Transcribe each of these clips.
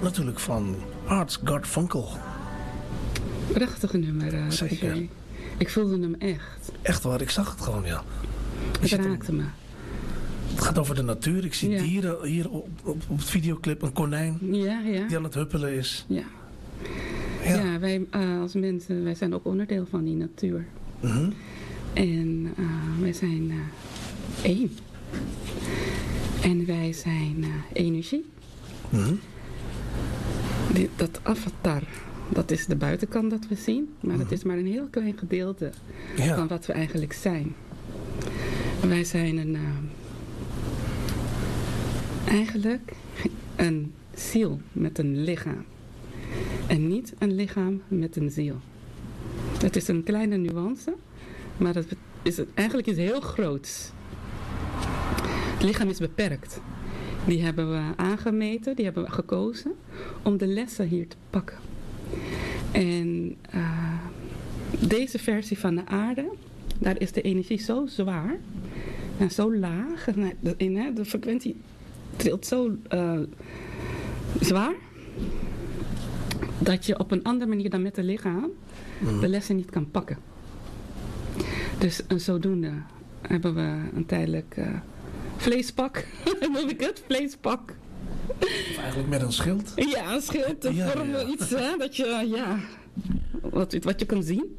natuurlijk van Art Garfunkel. Prachtige nummer. Zeker. DJ. Ik voelde hem echt. Echt waar, ik zag het gewoon, ja. Het raakte me. Het gaat over de natuur. Ik zie dieren hier op het videoclip. Een konijn die aan het huppelen is. Ja, wij als mensen, wij zijn ook onderdeel van die natuur. Mm-hmm. En wij zijn één. En wij zijn energie. Mm-hmm. Dat avatar, dat is de buitenkant dat we zien. Maar dat is maar een heel klein gedeelte van wat we eigenlijk zijn. Wij zijn eigenlijk een ziel met een lichaam. En niet een lichaam met een ziel. Het is een kleine nuance, maar eigenlijk is heel groots. Het lichaam is beperkt. Die hebben we aangemeten, die hebben we gekozen om de lessen hier te pakken. En deze versie van de aarde, daar is de energie zo zwaar en zo laag. De frequentie trilt zo zwaar, dat je op een andere manier dan met het lichaam de lessen niet kan pakken. Dus zodoende hebben we een tijdelijk vleespak, noem ik het, vleespak. Of eigenlijk met een schild. Ja, een schild, te vormen iets, hè, dat je, wat je kan zien.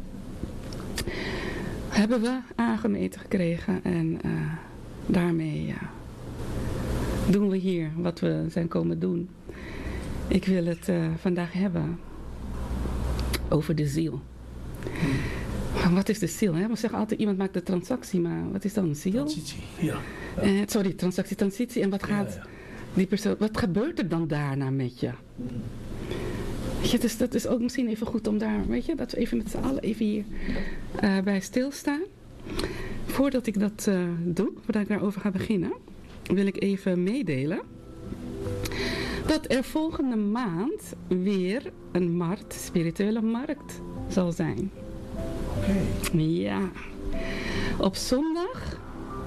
Hebben we aangemeten gekregen en daarmee doen we hier wat we zijn komen doen. Ik wil het vandaag hebben over de ziel. Wat is de ziel? Hè? We zeggen altijd, iemand maakt de transactie, maar wat is dan een ziel? Transitie, ja. Transitie. En wat gaat die persoon, wat gebeurt er dan daarna met je? Weet je, dus dat is ook misschien even goed om daar, weet je, dat we even met z'n allen even hier bij stilstaan. Voordat ik dat doe, voordat ik daarover ga beginnen, wil ik even meedelen dat er volgende maand weer een spirituele markt zal zijn. Oké. Ja. Op zondag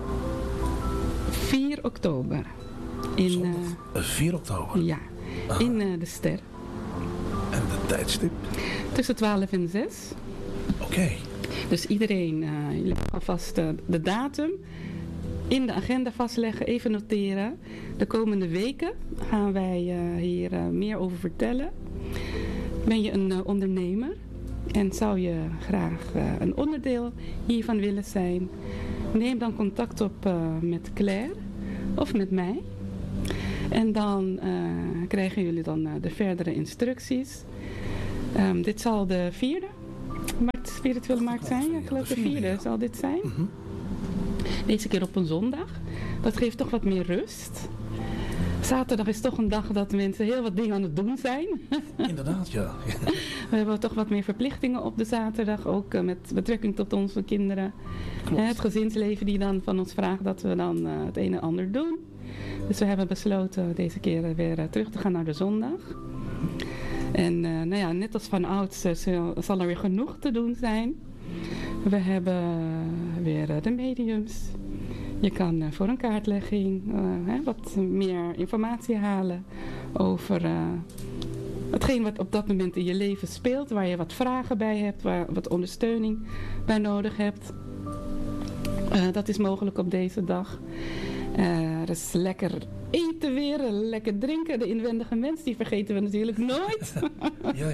4 oktober. Zondag 4 oktober? Ja. In de Ster. En de tijdstip? Tussen 12 en 6. Oké. Dus iedereen, jullie gaan vast de datum in de agenda vastleggen, even noteren. De komende weken gaan wij hier meer over vertellen. Ben je een ondernemer en zou je graag een onderdeel hiervan willen zijn? Neem dan contact op met Claire of met mij. En dan krijgen jullie dan de verdere instructies. Dit zal de 4e spirituele markt zijn. Ja, ik geloof de 4e zal dit zijn. Mm-hmm. Deze keer op een zondag. Dat geeft toch wat meer rust. Zaterdag is toch een dag dat mensen heel wat dingen aan het doen zijn. Inderdaad, ja. We hebben toch wat meer verplichtingen op de zaterdag. Ook met betrekking tot onze kinderen. Het gezinsleven die dan van ons vraagt dat we dan het een en ander doen. Dus we hebben besloten deze keer weer terug te gaan naar de zondag. En net als van ouds zal er weer genoeg te doen zijn. We hebben weer de mediums. Je kan voor een kaartlegging wat meer informatie halen over hetgeen wat op dat moment in je leven speelt. Waar je wat vragen bij hebt, waar wat ondersteuning bij nodig hebt. Dat is mogelijk op deze dag. Er is lekker eten weer, lekker drinken. De inwendige mens, die vergeten we natuurlijk nooit. Ja.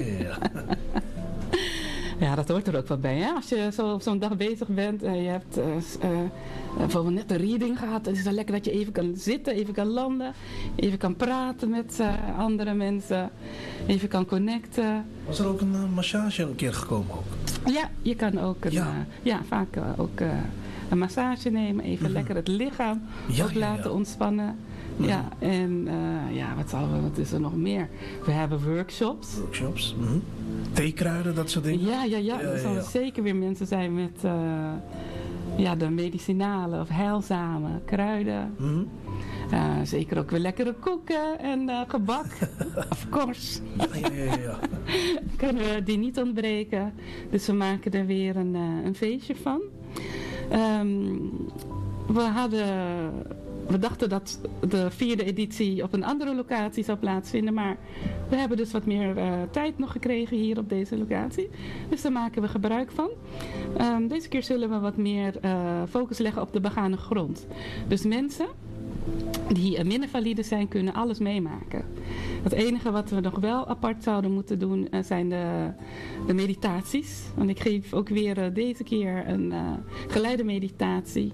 Ja, dat hoort er ook wat bij. Hè? Als je zo op zo'n dag bezig bent en je hebt bijvoorbeeld net een reading gehad, dan is het wel lekker dat je even kan zitten, even kan landen, even kan praten met andere mensen, even kan connecten. Was er ook een massage een keer gekomen ook? Ja, je kan ook vaak ook een massage nemen, even lekker het lichaam laten ontspannen. Mm-hmm. Ja, en wat is er nog meer? We hebben workshops. Mm-hmm. Theekruiden, dat soort dingen? Ja. Er zullen zeker weer mensen zijn met de medicinale of heilzame kruiden. Mm-hmm. Zeker ook weer lekkere koeken en gebak. Of course. Ja. Kunnen we die niet ontbreken. Dus we maken er weer een feestje van. We hadden we dachten dat de 4e editie op een andere locatie zou plaatsvinden. Maar we hebben dus wat meer tijd nog gekregen hier op deze locatie. Dus daar maken we gebruik van. Deze keer zullen we wat meer focus leggen op de begane grond. Dus mensen die minder valide zijn, kunnen alles meemaken. Het enige wat we nog wel apart zouden moeten doen zijn de meditaties. Want ik geef ook weer deze keer een geleide meditatie.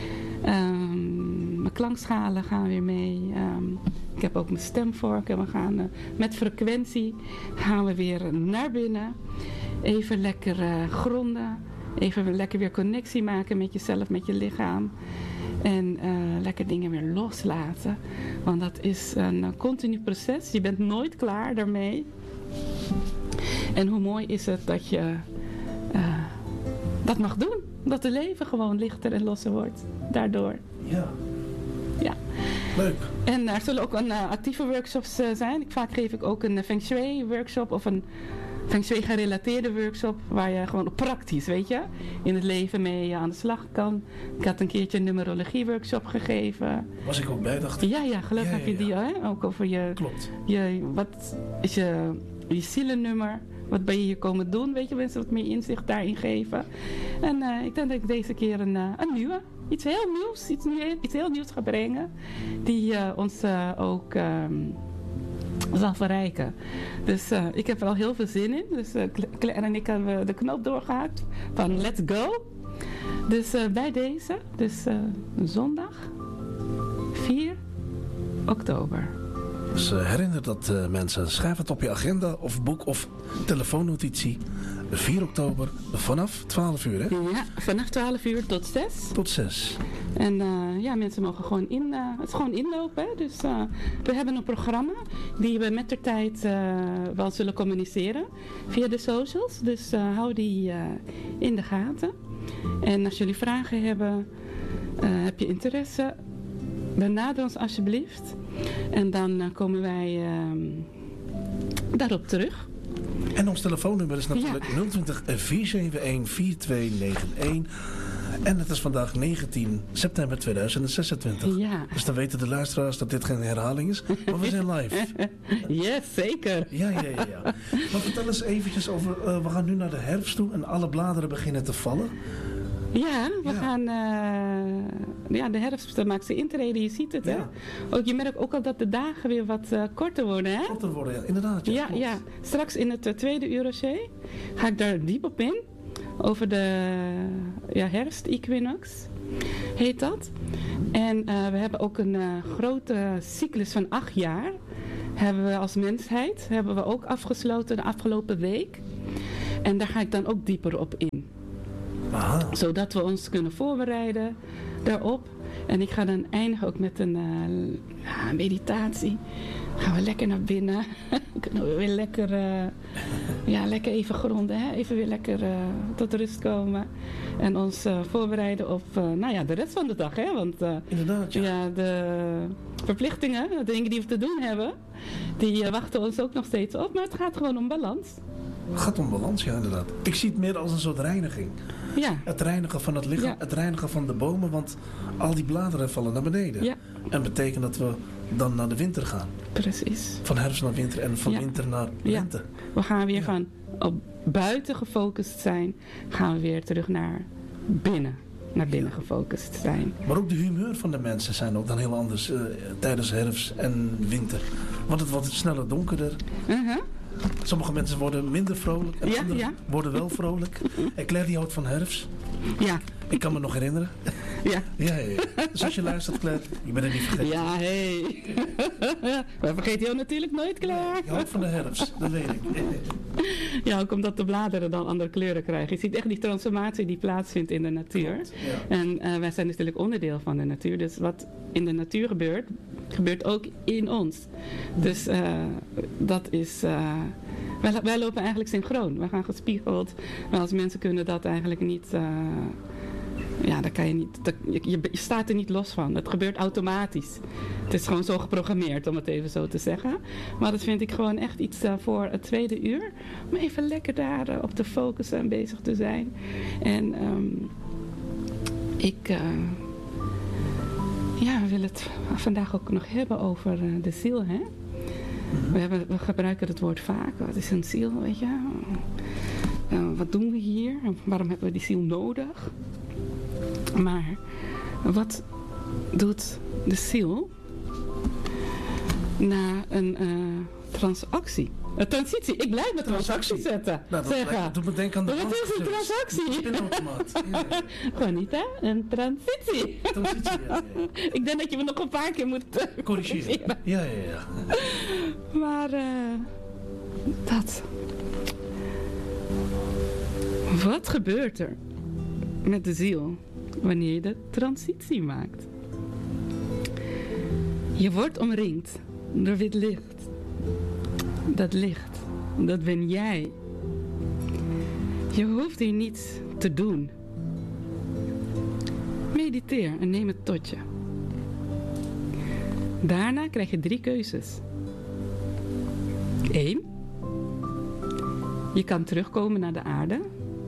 Mijn klankschalen gaan weer mee. Ik heb ook mijn stemvork en we gaan met frequentie gaan we weer naar binnen. Even lekker gronden. Even lekker weer connectie maken met jezelf, met je lichaam. En lekker dingen weer loslaten. Want dat is een continu proces. Je bent nooit klaar daarmee. En hoe mooi is het dat je dat mag doen. Dat het leven gewoon lichter en losser wordt. Daardoor. Ja. Ja. Leuk. En er zullen ook actieve workshops zijn. Vaak geef ik ook een Feng Shui workshop of een Feng Shui gerelateerde workshop. Waar je gewoon praktisch, weet je, in het leven mee aan de slag kan. Ik had een keertje een numerologie workshop gegeven. Was ik ook bij, dacht ik. Ja, gelukkig heb je die, hè? Ook over je... Klopt. Wat is je zielennummer? Wat ben je hier komen doen? Weet je, mensen wat meer inzicht daarin geven. En ik denk dat ik deze keer een nieuwe, iets heel nieuws ga brengen. Die ons ook zal verrijken. Dus ik heb er al heel veel zin in. Dus Claire en ik hebben de knoop doorgehaakt van let's go. Dus bij deze, dus zondag 4 oktober. Dus herinner dat mensen. Schrijf het op je agenda of boek of telefoonnotitie. 4 oktober vanaf 12 uur, hè? Ja, vanaf 12 uur tot 6. Tot 6. En mensen mogen gewoon het is gewoon inlopen. Hè? Dus we hebben een programma die we met de tijd wel zullen communiceren via de socials. Dus hou die in de gaten. En als jullie vragen hebben, heb je interesse, benader ons alsjeblieft. En dan komen wij daarop terug. En ons telefoonnummer is natuurlijk 020 471 4291. En het is vandaag 19 september 2026. Ja. Dus dan weten de luisteraars dat dit geen herhaling is. Maar we zijn live. Yes, zeker. Ja. Maar vertel eens eventjes over... we gaan nu naar de herfst toe en alle bladeren beginnen te vallen. Ja, we gaan... de herfst maakt zijn intrede, je ziet het, hè? Ja. Ook, je merkt ook al dat de dagen weer wat korter worden, hè? Korter worden, ja, inderdaad. Ja. Straks in het tweede uurtje ga ik daar diep op in. Over de herfst-equinox heet dat. En we hebben ook een grote cyclus van 8 jaar. Hebben we als mensheid ook afgesloten de afgelopen week. En daar ga ik dan ook dieper op in. Aha. Zodat we ons kunnen voorbereiden daarop. En ik ga dan eindigen ook met een meditatie. Gaan we lekker naar binnen. Kunnen we weer lekker, lekker even gronden. Hè? Even weer lekker tot rust komen. En ons voorbereiden op de rest van de dag. Hè? Want inderdaad, ja. De verplichtingen, de dingen die we te doen hebben, die wachten ons ook nog steeds op. Maar het gaat gewoon om balans. Het gaat om balans, ja, inderdaad. Ik zie het meer als een soort reiniging. Ja. Het reinigen van het lichaam, het reinigen van de bomen, want al die bladeren vallen naar beneden. Ja. En betekent dat we dan naar de winter gaan. Precies. Van herfst naar winter en van winter naar lente. We gaan weer van op buiten gefocust zijn, gaan we weer terug naar binnen gefocust zijn. Maar ook de humeur van de mensen zijn ook dan heel anders tijdens herfst en winter. Want het wordt sneller donkerder. Sommige mensen worden minder vrolijk en anderen worden wel vrolijk. En Claire die houdt van herfst. Ja. Ik kan me nog herinneren. Ja. Ja. Dus als je luistert, Claire, je bent het niet vergeten. Ja, hey. We vergeten jou natuurlijk nooit, Claire. Je houdt van de herfst, dat weet ik. Ja, ook omdat de bladeren dan andere kleuren krijgen. Je ziet echt die transformatie die plaatsvindt in de natuur. Ja. En wij zijn natuurlijk onderdeel van de natuur. Dus wat in de natuur gebeurt, gebeurt ook in ons. Dus dat is... Wij lopen eigenlijk synchroon. Wij gaan gespiegeld. Maar als mensen kunnen dat eigenlijk niet... daar kan je niet... Je staat er niet los van. Het gebeurt automatisch. Het is gewoon zo geprogrammeerd, om het even zo te zeggen. Maar dat vind ik gewoon echt iets voor het tweede uur. Om even lekker daar op te focussen en bezig te zijn. En Ja, we willen het vandaag ook nog hebben over de ziel, hè? We gebruiken het woord vaak. Wat is een ziel, weet je? Wat doen we hier? Waarom hebben we die ziel nodig? Maar wat doet de ziel na een transactie? Een transitie. Ik blijf met transactie zetten. Nou, dat doet me denken aan de wat is een transactie? Pinautomaat. Gewoon niet, hè? Een transitie. Ja. Ik denk dat je me nog een paar keer moet corrigeren. Ja. Maar dat. Wat gebeurt er met de ziel wanneer je de transitie maakt? Je wordt omringd door wit licht. Dat licht, dat ben jij. Je hoeft hier niets te doen. Mediteer en neem het tot je. Daarna krijg je 3 keuzes. 1. Je kan terugkomen naar de aarde.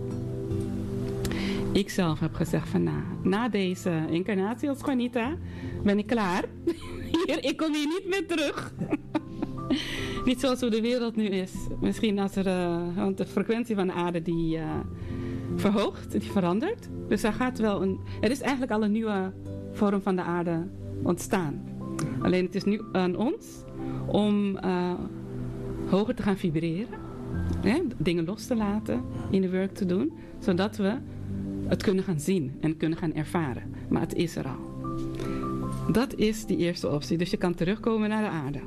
Ik zelf heb gezegd van na deze incarnatie als Juanita ben ik klaar. Ik kom hier niet meer terug. Niet zoals hoe de wereld nu is. Misschien als want de frequentie van de aarde die verhoogt, die verandert. Dus er is eigenlijk al een nieuwe vorm van de aarde ontstaan. Alleen het is nu aan ons om hoger te gaan vibreren. Dingen los te laten, in de werk te doen. Zodat we het kunnen gaan zien en kunnen gaan ervaren. Maar het is er al. Dat is die eerste optie. Dus je kan terugkomen naar de aarde.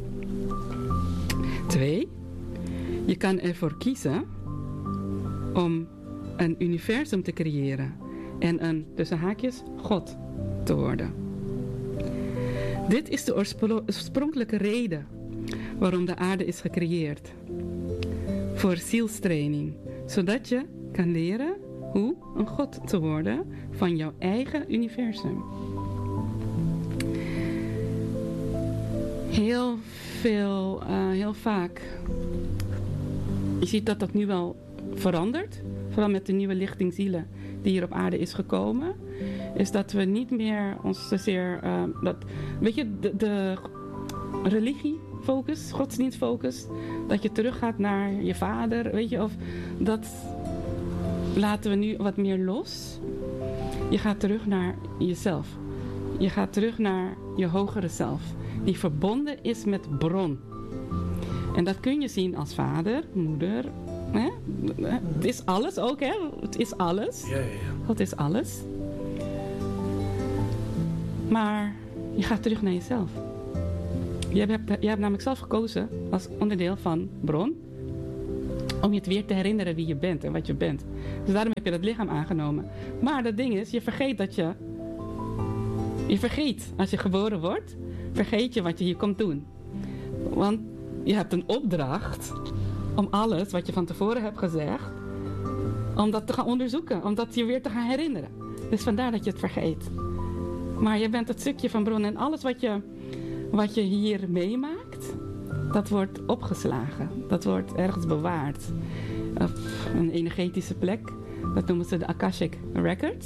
2. Je kan ervoor kiezen om een universum te creëren en een, tussen haakjes, God te worden. Dit is de oorspronkelijke reden waarom de aarde is gecreëerd. Voor zielstraining, zodat je kan leren hoe een God te worden van jouw eigen universum. Heel vaak. Je ziet dat dat nu wel verandert. Vooral met de nieuwe lichting zielen die hier op aarde is gekomen. Is dat we niet meer ons zozeer... weet je, de religiefocus, godsdienstfocus. Dat je teruggaat naar je vader. Weet je, of dat laten we nu wat meer los. Je gaat terug naar jezelf. Je gaat terug naar je hogere zelf. Die verbonden is met bron. En dat kun je zien als vader, moeder. Hè? Het is alles ook, hè? Het is alles. Ja. God is alles. Maar je gaat terug naar jezelf. Je hebt namelijk zelf gekozen als onderdeel van bron. Om je het weer te herinneren wie je bent en wat je bent. Dus daarom heb je dat lichaam aangenomen. Maar dat ding is, je vergeet als je geboren wordt. Vergeet je wat je hier komt doen. Want je hebt een opdracht om alles wat je van tevoren hebt gezegd, om dat te gaan onderzoeken, om dat je weer te gaan herinneren. Dus vandaar dat je het vergeet. Maar je bent het stukje van bron en alles wat je hier meemaakt, dat wordt opgeslagen. Dat wordt ergens bewaard. Op een energetische plek. Dat noemen ze de Akashic Records.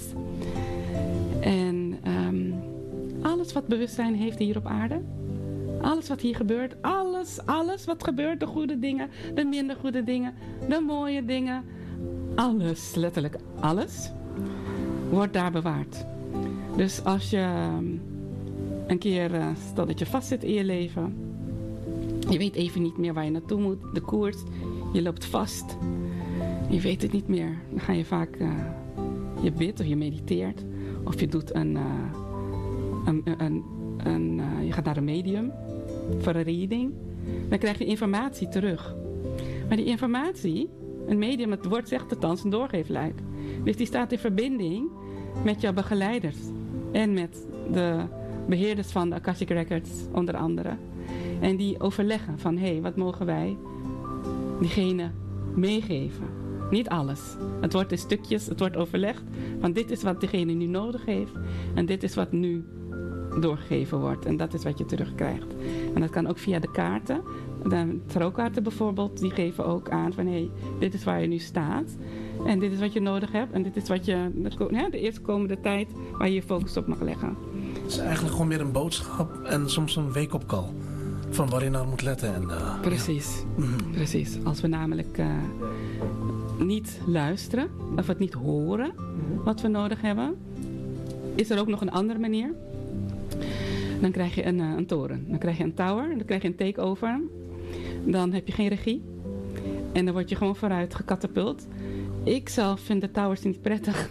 En alles wat bewustzijn heeft hier op aarde, alles wat hier gebeurt, alles wat gebeurt, de goede dingen, de minder goede dingen, de mooie dingen, alles, letterlijk alles, wordt daar bewaard. Dus als je een keer, stel dat je vastzit in je leven, je weet even niet meer waar je naartoe moet, de koers, je loopt vast, je weet het niet meer, dan ga je vaak, je bidt of je mediteert, of je doet je gaat naar een medium voor een reading. Dan krijg je informatie terug. Maar die informatie, een medium, het woord zegt het dan, een doorgeefluik. Dus die staat in verbinding met jouw begeleiders. En met de beheerders van de Akashic Records, onder andere. En die overleggen van, hé, wat mogen wij diegene meegeven? Niet alles. Het wordt in stukjes, het wordt overlegd. Van dit is wat diegene nu nodig heeft. En dit is wat nu doorgegeven wordt. En dat is wat je terugkrijgt. En dat kan ook via de kaarten. De tarotkaarten bijvoorbeeld, die geven ook aan van hé, dit is waar je nu staat. En dit is wat je nodig hebt. En dit is wat je de eerstkomende tijd waar je je focus op mag leggen. Het is eigenlijk gewoon meer een boodschap en soms een wake-up call. Van waar je naar moet letten. En, precies. Ja. Precies. Als we namelijk niet luisteren of het niet horen wat we nodig hebben, is er ook nog een andere manier. Dan krijg je een toren. Dan krijg je een tower. Dan krijg je een take-over. Dan heb je geen regie. En dan word je gewoon vooruit gekatapult. Ik zelf vind de towers niet prettig.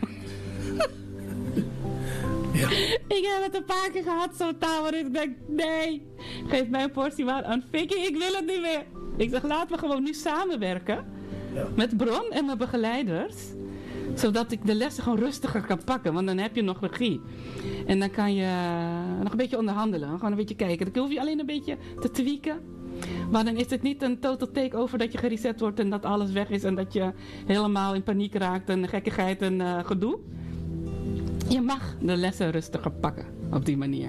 Ja. Ik heb het een paar keer gehad, zo'n tower. En ik denk, nee, geef mij een portie waar aan Vicky. Ik wil het niet meer. Ik zeg, laten we gewoon nu samenwerken. Ja. Met Bron en mijn begeleiders. Zodat ik de lessen gewoon rustiger kan pakken. Want dan heb je nog regie. En dan kan je nog een beetje onderhandelen. Gewoon een beetje kijken. Dan hoef je alleen een beetje te tweaken. Maar dan is het niet een total takeover dat je gereset wordt en dat alles weg is. En dat je helemaal in paniek raakt en gekkigheid en gedoe. Je mag de lessen rustiger pakken op die manier.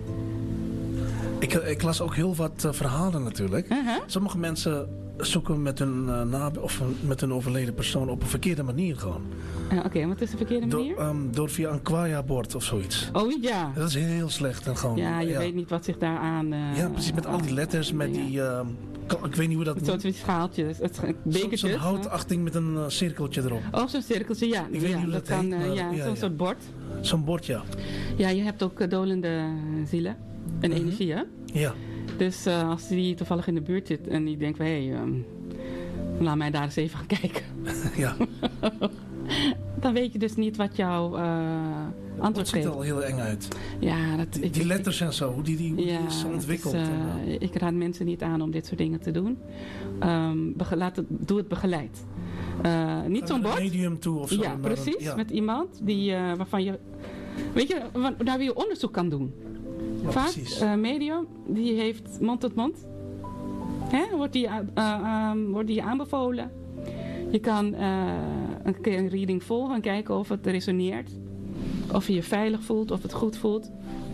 Ik las ook heel wat verhalen natuurlijk. Sommige mensen zoeken met hun of met hun overleden persoon op een verkeerde manier gewoon. Oké, wat is de verkeerde manier? Door via een kwaya-bord of zoiets. Oh ja. Dat is heel slecht. En gewoon, ja, je weet niet wat zich daaraan... ja, precies, met al die letters, met die... ik weet niet hoe dat... Zo'n schaaltje, bekertjes. Zo'n houtachting met een cirkeltje erop. Oh, zo'n cirkeltje, ja. Ik weet niet hoe dat heet. Zo'n soort bord. Zo'n bord, ja. Ja, je hebt ook dolende zielen en energie, hè? Ja. Dus als die toevallig in de buurt zit en die denkt van... hé, laat mij daar eens even gaan kijken. Ja. Dan weet je dus niet wat jouw antwoord geeft. Het ziet er al heel eng uit. Ja, die letters en zo, hoe die is ontwikkeld. Ik raad mensen niet aan om dit soort dingen te doen. Doe het begeleid. Niet zo'n bord. Medium toe of zo. Ja, precies. Met iemand die, waarvan je... Weet je, naar wie je onderzoek kan doen. Ja, vaak, medium, die heeft mond tot mond. Wordt die aanbevolen. Je kan een keer een reading volgen en kijken of het resoneert. Of je je veilig voelt, of het goed voelt.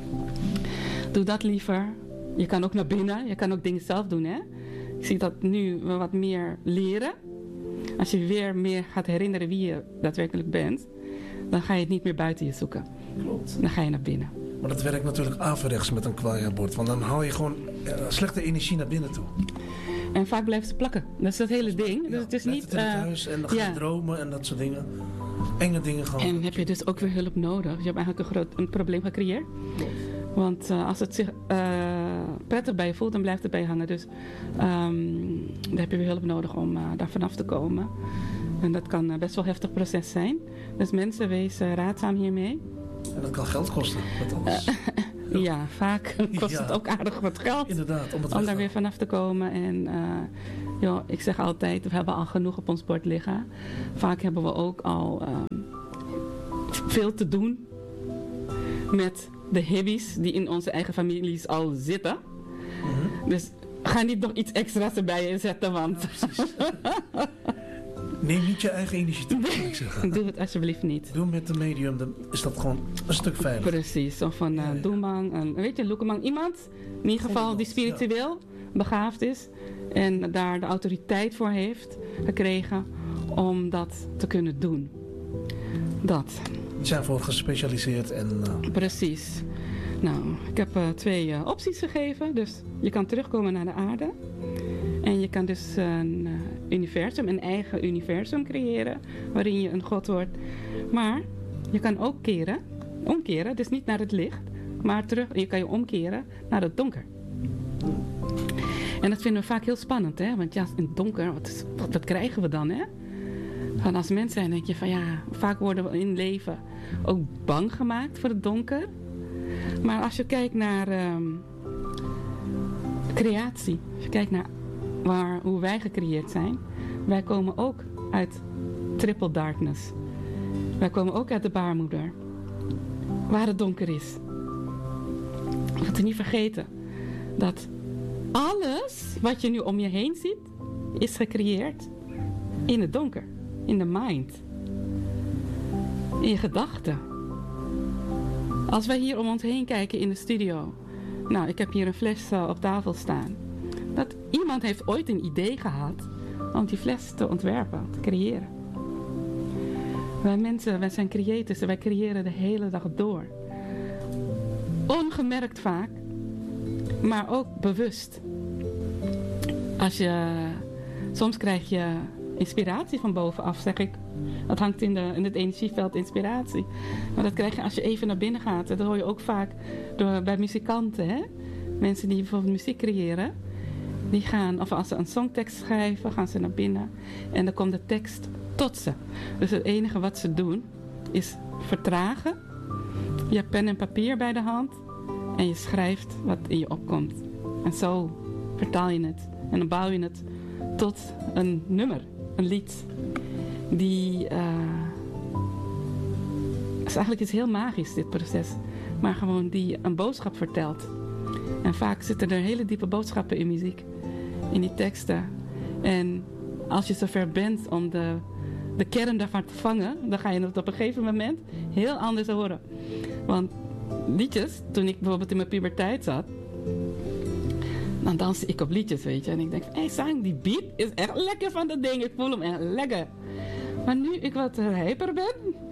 Doe dat liever. Je kan ook naar binnen. Je kan ook dingen zelf doen. Hè? Ik zie dat nu we wat meer leren. Als je weer meer gaat herinneren wie je daadwerkelijk bent, dan ga je het niet meer buiten je zoeken. Klopt. Dan ga je naar binnen. Maar dat werkt natuurlijk averechts met een kwaya-bord. Want dan haal je gewoon slechte energie naar binnen toe. En vaak blijft ze plakken. Dat is dat hele ding. Ja, dus het is niet... het in het huis en dan ga je dromen en dat soort dingen. Enge dingen gewoon. En heb je dus ook weer hulp nodig. Je hebt eigenlijk een probleem gecreëerd. Want als het zich prettig bij je voelt, dan blijft het bij je hangen. Dus dan heb je weer hulp nodig om daar vanaf te komen. En dat kan best wel een heftig proces zijn. Dus mensen, wees raadzaam hiermee. En dat kan geld kosten. Ja, vaak kost het ook aardig wat geld. Inderdaad, om daar weer vanaf te komen. En ik zeg altijd, we hebben al genoeg op ons bord liggen. Vaak hebben we ook al veel te doen met de hobby's die in onze eigen families al zitten. Mm-hmm. Dus ga niet nog iets extra's erbij inzetten, want... Ja, neem niet je eigen initiatief, moet ik zeggen. Doe het alsjeblieft niet. Doe met de medium, dan is dat gewoon een stuk veiliger. Precies, of een doemang, weet je, loekemang. Iemand, in ieder geval, die spiritueel begaafd is en daar de autoriteit voor heeft gekregen om dat te kunnen doen. Dat. Die zijn voor gespecialiseerd en... Precies. Nou, ik heb 2 opties gegeven. Dus je kan terugkomen naar de aarde. En je kan dus een universum, een eigen universum creëren. Waarin je een god wordt. Maar je kan ook omkeren. Dus niet naar het licht. Maar je kan je omkeren naar het donker. En dat vinden we vaak heel spannend. Hè? Want ja, in het donker, wat krijgen we dan? Hè? Van als mens zijn denk je van ja, vaak worden we in leven ook bang gemaakt voor het donker. Maar als je kijkt naar creatie, als je kijkt naar hoe wij gecreëerd zijn, wij komen ook uit triple darkness. Wij komen ook uit de baarmoeder, waar het donker is. Laten we niet vergeten dat alles wat je nu om je heen ziet, is gecreëerd in het donker, in de mind, in je gedachten. Als wij hier om ons heen kijken in de studio. Nou, ik heb hier een fles op tafel staan. Dat iemand heeft ooit een idee gehad om die fles te ontwerpen, te creëren. Wij mensen, wij zijn creators en wij creëren de hele dag door. ongemerkt vaak, maar ook bewust. Soms krijg je inspiratie van bovenaf, zeg ik. Dat hangt in het energieveld inspiratie. Maar dat krijg je als je even naar binnen gaat. Dat hoor je ook vaak bij muzikanten. Hè? Mensen die bijvoorbeeld muziek creëren. Die gaan, of als ze een songtekst schrijven, gaan ze naar binnen. En dan komt de tekst tot ze. Dus het enige wat ze doen is vertragen. Je hebt pen en papier bij de hand. En je schrijft wat in je opkomt. En zo vertaal je het. En dan bouw je het tot een nummer, een lied. Die is eigenlijk iets heel magisch, dit proces. Maar gewoon die een boodschap vertelt. En vaak zitten er hele diepe boodschappen in muziek. In die teksten. En als je zover bent om de kern daarvan te vangen, dan ga je het op een gegeven moment heel anders horen. Want liedjes, toen ik bijvoorbeeld in mijn puberteit zat, dan danste ik op liedjes, weet je. En ik denk, Sang, die beat is echt lekker van dat ding. Ik voel hem echt lekker. Maar nu ik wat hyper ben,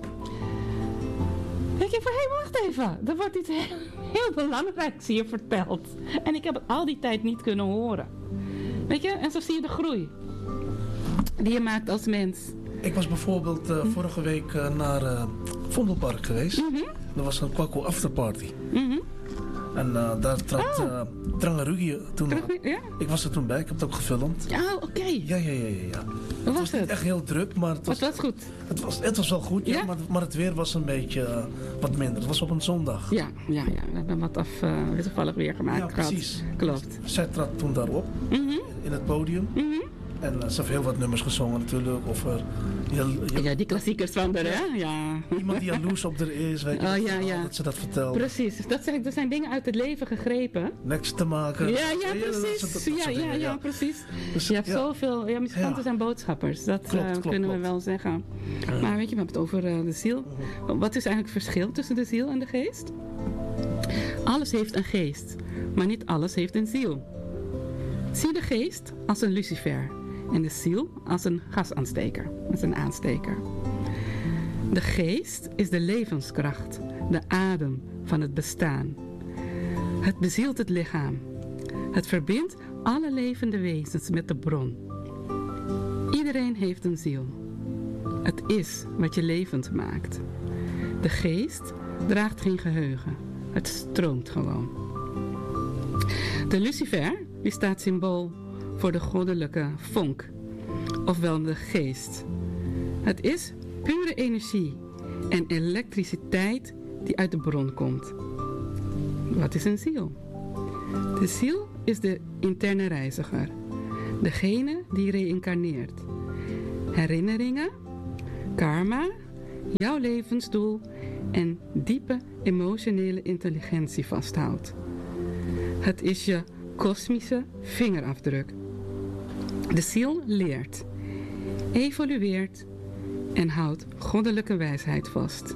denk ik van, wacht even. Er wordt iets heel belangrijks hier verteld. En ik heb het al die tijd niet kunnen horen. Weet je, en zo zie je de groei die je maakt als mens. Ik was bijvoorbeeld vorige week naar Vondelpark geweest. Mm-hmm. Er was een Kwakko afterparty. Mm-hmm. En daar trad Trangerugie toen. Ja? Ik was er toen bij, ik heb het ook gefilmd. Ja, oké. Ja. Hoe was het? Niet echt heel druk, maar het was goed. Het was wel goed, ja? Maar het weer was een beetje wat minder. Het was op een zondag. Ja. We hebben wat wisselvallig weer gemaakt. Ja, precies. Gehad. Klopt. Zij trad toen daarop, in het podium. Mm-hmm. En ze heeft heel wat nummers gezongen natuurlijk. Over ja, die klassiekers van haar, hè? Ja. Iemand die jaloers op haar is, weet je, dat ze dat vertelt. Precies, dat zeg ik, er zijn dingen uit het leven gegrepen. Niks te maken. Ja, precies. Ja, precies. Dus, je hebt zoveel, muzikanten zijn boodschappers, dat kunnen we wel zeggen. Maar weet je, we hebben het over de ziel. Wat is eigenlijk het verschil tussen de ziel en de geest? Alles heeft een geest, maar niet alles heeft een ziel. Zie de geest als een lucifer. En de ziel als een gasaansteker. Dat is een aansteker. De geest is de levenskracht, de adem van het bestaan. Het bezielt het lichaam. Het verbindt alle levende wezens met de bron. Iedereen heeft een ziel. Het is wat je levend maakt. De geest draagt geen geheugen. Het stroomt gewoon. De lucifer, die staat symbool voor de goddelijke vonk, ofwel de geest. Het is pure energie en elektriciteit die uit de bron komt. Wat is een ziel? De ziel is de interne reiziger, degene die reïncarneert. Herinneringen, karma, jouw levensdoel en diepe emotionele intelligentie vasthoudt. Het is je kosmische vingerafdruk. De ziel leert, evolueert en houdt goddelijke wijsheid vast.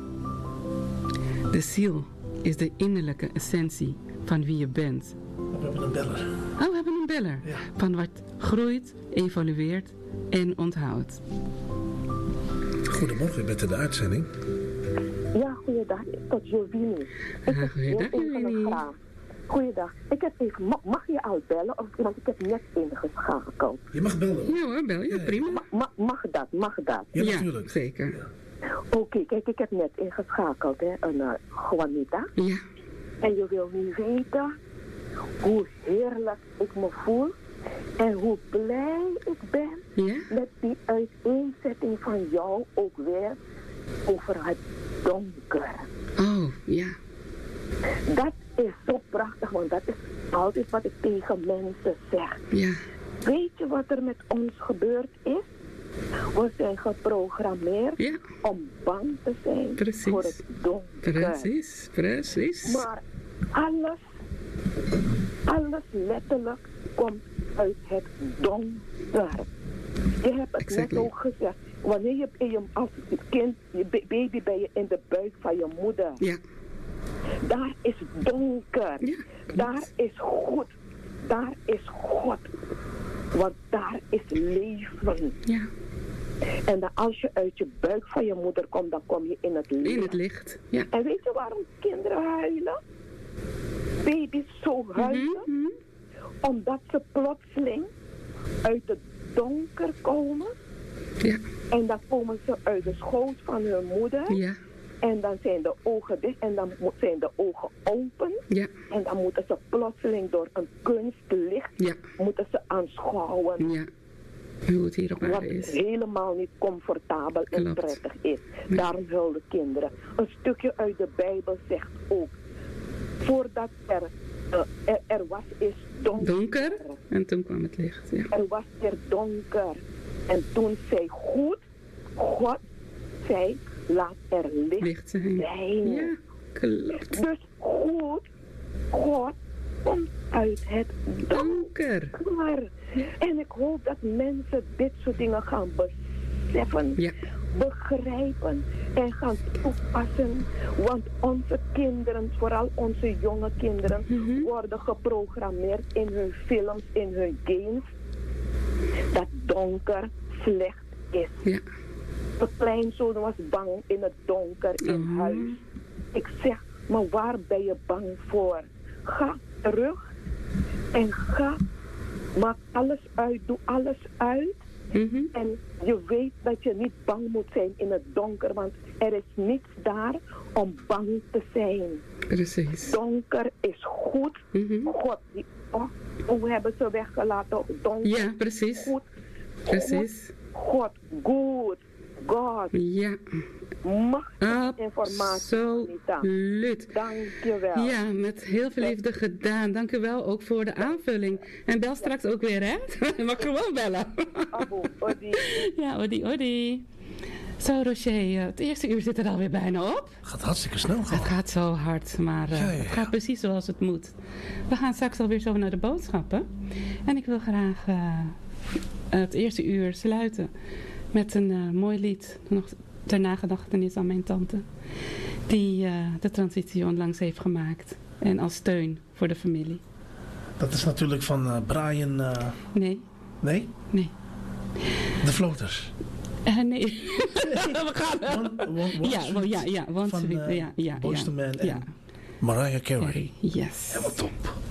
De ziel is de innerlijke essentie van wie je bent. We hebben een beller. Oh, we hebben een beller. Ja. Van wat groeit, evolueert en onthoudt. Goedemorgen, je bent in de uitzending. Ja, goeiedag. Tot Jovini. Goeiedag, Jovini. Goeiedag. Ik heb even, mag je al bellen? Want ik heb net ingeschakeld. Je mag bellen. Ja hoor, bel je, prima. Mag dat? Ja, natuurlijk. Zeker. Ja. Oké, kijk, ik heb net ingeschakeld, hè, Juanita. Ja. En je wil niet weten hoe heerlijk ik me voel en hoe blij ik ben met die uiteenzetting van jou ook weer over het donker. Oh, ja. Dat is zo prachtig, want dat is altijd wat ik tegen mensen zeg. Ja. Weet je wat er met ons gebeurd is? We zijn geprogrammeerd om bang te zijn voor het donker. Precies. Maar alles letterlijk komt uit het donker. Je hebt het net ook gezegd. Wanneer je als kind, je baby ben je in de buik van je moeder. Ja. Daar is donker. Ja, daar is goed. Daar is God. Want daar is leven. Ja. En dan als je uit je buik van je moeder komt, dan kom je in het licht. In het licht, ja. En weet je waarom kinderen huilen? baby's zo huilen, omdat ze plotseling uit het donker komen. Ja. En dan komen ze uit de schoot van hun moeder. Ja. En dan zijn de ogen dicht en dan zijn de ogen open. Ja. En dan moeten ze plotseling door een kunstlicht moeten ze aanschouwen. Ja. Hoe het hier op aarde Wat is. helemaal niet comfortabel en prettig is. Nee. Daarom huilen kinderen. Een stukje uit de Bijbel zegt ook, voordat er was is donker. En toen kwam het licht. Ja. Er was er donker. En toen zei God zei, laat er licht zijn. Ja, klopt. Dus God komt uit het donker. Ja. En ik hoop dat mensen dit soort dingen gaan beseffen, begrijpen en gaan toepassen. Want onze kinderen, vooral onze jonge kinderen, worden geprogrammeerd in hun films, in hun games, dat donker slecht is. Ja. De kleinzoon was bang in het donker in huis. Ik zeg, maar waar ben je bang voor? Ga terug en maak alles uit, doe alles uit. En je weet dat je niet bang moet zijn in het donker, want er is niets daar om bang te zijn. Precies. Donker is goed. God, hoe hebben ze weggelaten? Donker. Ja, precies. Goed. Precies. God, good. God. Ja. Machtige informatie. Absoluut. Dankjewel. Ja, met heel veel liefde gedaan. Dank u wel ook voor de aanvulling. En bel straks ook weer, hè? Je mag gewoon bellen. Odi. Ja, odi. Zo, Roger, het eerste uur zit er alweer bijna op. Het gaat hartstikke snel. Het gaat zo hard, maar het gaat precies zoals het moet. We gaan straks alweer zo naar de boodschappen. En ik wil graag het eerste uur sluiten met een mooi lied. Nog ter nagedachtenis aan mijn tante. Die de transitie onlangs heeft gemaakt. En als steun voor de familie. Dat is natuurlijk van Brian... Nee. Nee? Nee. De Floaters. Nee. We gaan... Van Boyz II Men en Mariah Carey. Yes. Helemaal top.